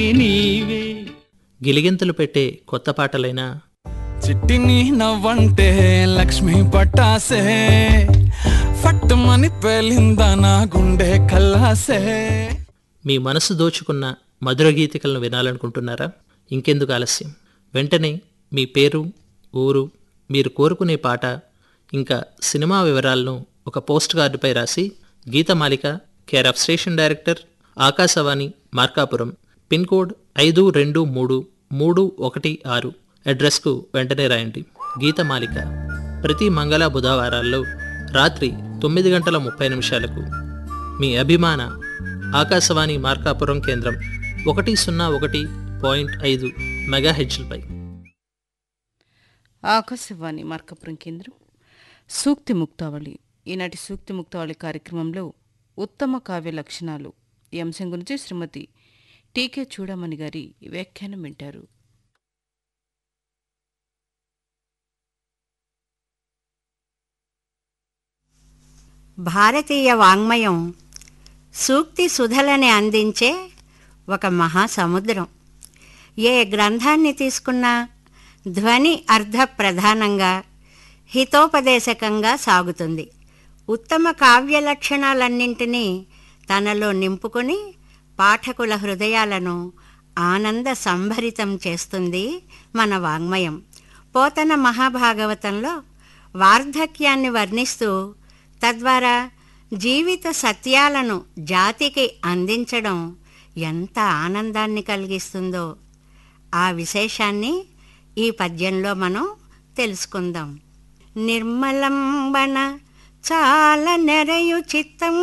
నీవే గిలిగింతలు పెట్టే కొత్త పాటలైనా చిట్టిని నవ్వంటే లక్ష్మి పట్టాసే ఫట్టుమని పేలిందా నా గుండె కల్లాసే. మీ మనసు దోచుకున్న మధుర గీతికలను వినాలనుకుంటున్నారా? ఇంకెందుకు ఆలస్యం, వెంటనే మీ పేరు, ఊరు, మీరు కోరుకునే పాట ఇంకా సినిమా వివరాలను ఒక పోస్ట్ కార్డుపై రాసి Geethamalika, care of station director, Akashvani, Markapuram, pin code 523316 అడ్రస్కు వెంటనే రాయండి. గీతమాలిక ప్రతి మంగళ బుధవారాల్లో రాత్రి 9:30 మీ అభిమాన ఆకాశవాణి మార్కాపురం కేంద్రం 101.5 మెగాహెర్ట్జ్పై. ఆకాశవాణి మార్కాపురం కేంద్రం సూక్తి ముక్తావళి. ఈనాటి సూక్తి ముక్తావళి కార్యక్రమంలో ఉత్తమ కావ్య లక్షణాలు ఈ అంశం గురించి శ్రీమతి టీకే చూడమణి గారి వ్యాఖ్యానం వింటారు. భారతీయ వాంగ్మయం సూక్తి సుధలని అందించే ఒక మహాసముద్రం. ఏ గ్రంథాన్ని తీసుకున్నా ధ్వని అర్థ ప్రధానంగా హితోపదేశకంగా సాగుతుంది. ఉత్తమ కావ్య లక్షణాలన్నింటినీ తనలో నింపుకొని పాఠకుల హృదయాలను ఆనంద సంభరితం చేస్తుంది మన వాంగ్మయం. పోతన మహాభాగవతంలో వార్ధక్యాన్ని వర్ణిస్తూ తద్వారా జీవిత సత్యాలను జాతికి అందించడం ఎంత ఆనందాన్ని కలిగిస్తుందో ఆ విశేషాన్ని ఈ పద్యంలో మనం తెలుసుకుందాం. నిర్మలంబన చాలా నెరయు చిత్తం